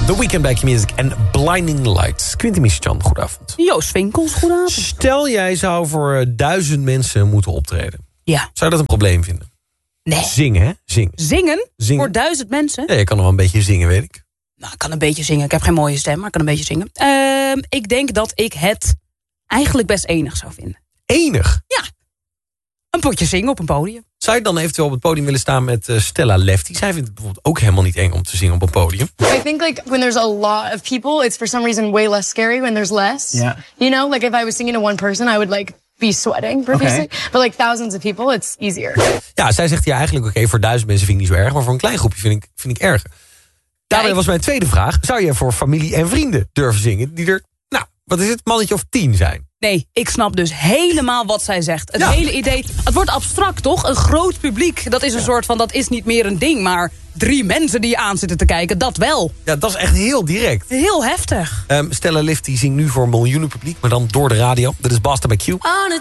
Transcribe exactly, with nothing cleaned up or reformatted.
The Weeknd bij Q-Music en Blinding Lights. Quinty Mischan, goedenavond. Joost Winkels, goedenavond. Stel jij zou voor uh, duizend mensen moeten optreden. Ja. Zou je dat een probleem vinden? Nee. Zingen, hè? Zingen. Zingen? Zingen. Voor duizend mensen? Ja, je kan nog wel een beetje zingen, weet ik. Nou, ik kan een beetje zingen. Ik heb geen mooie stem, maar ik kan een beetje zingen. Uh, ik denk dat ik het eigenlijk best enig zou vinden. Enig? Ja. Een potje zingen op een podium. Zou je dan eventueel op het podium willen staan met uh, Stella Lefty? Zij vindt het bijvoorbeeld ook helemaal niet eng om te zingen op een podium. I think like when there's a lot of people, it's for some reason way less scary when there's less. Yeah. You know, like if I was singing to one person, I would like be sweating profusely. Okay. But like thousands of people, it's easier. Ja, zij zegt ja eigenlijk oké, okay, voor duizend mensen vind ik niet zo erg, maar voor een klein groepje vind ik, vind ik erger. Daarmee was mijn tweede vraag. Zou je voor familie en vrienden durven zingen die er, nou, wat is het, mannetje of tien zijn? Nee, ik snap dus helemaal wat zij zegt. Het Ja. hele idee, het wordt abstract toch? Een groot publiek, dat is een ja. soort van, dat is niet meer een ding. Maar drie mensen die je aan zitten te kijken, dat wel. Ja, dat is echt heel direct. Heel heftig. Um, Stella Lefty zingt nu voor een miljoenen publiek, maar dan door de radio. Dat is Basta bij Q.